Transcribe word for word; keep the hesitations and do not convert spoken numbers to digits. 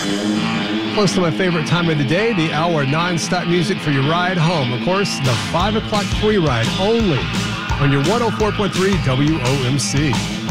Close to my favorite time of the day, the hour non-stop music for your ride home. Of course, the five o'clock free ride only on your one oh four point three W O M C.